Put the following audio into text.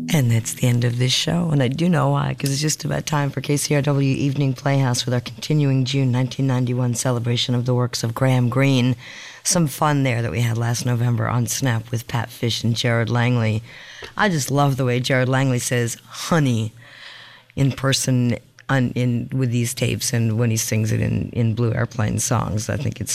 And that's the end of this show, and I do know why, because it's just about time for KCRW Evening Playhouse with our continuing June 1991 celebration of the works of Graham Greene. Some fun there that we had last November on Snap with Pat Fish and Jared Langley. I just love the way Jared Langley says honey in person with these tapes and when he sings it in Blue Airplane songs. I think it's